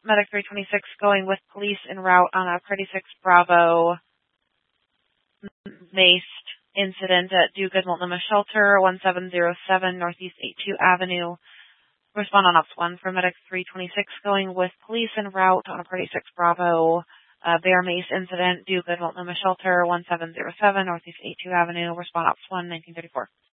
Medic 326 going with police en route on a Pretty 6 Bravo maced incident at Duguid Multnomah Shelter, 1707 Northeast 82 Avenue. Respond on Ops 1 for Medic 326 going with police en route on a Pretty 6 Bravo bear mace incident, Duguid Multnomah Shelter, 1707 Northeast 82 Avenue. Respond Ops 1, 1934.